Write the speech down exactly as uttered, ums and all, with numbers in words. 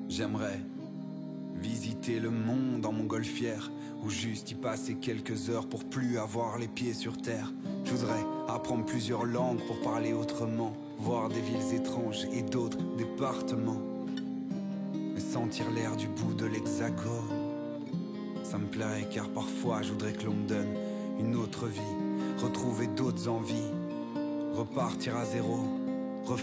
J'aimerais visiter le monde en montgolfière, ou juste y passer quelques heures pour plus avoir les pieds sur terre. Je voudrais apprendre plusieurs langues pour parler autrement, voir des villes étranges et d'autres départements, et sentir l'air du bout de l'hexagone. Ça me plairait car parfois je voudrais que l'on me donne une autre vie, retrouver d'autres envies, repartir à zéro,